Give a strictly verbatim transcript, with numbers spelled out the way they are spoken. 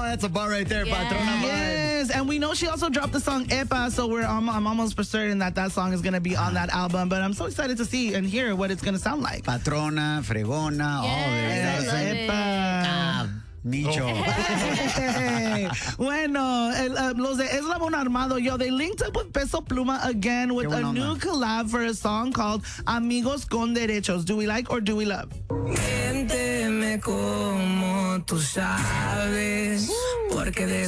that's a bar right there, yeah. Patrona. Yes, and we know she also dropped the song Epa, so we're um, I'm almost for certain that that song is going to be on that album, but I'm so excited to see and hear what it's going to sound like. Patrona, Fregona, yes, all yes, there. Epa. Ah, Micho. Hey. Bueno, el, uh, los de Eslabón Armado, yo, they linked up with Peso Pluma again with a new collab for a song called Amigos con Derechos. Do we like or do we love? Como tú sabes, porque de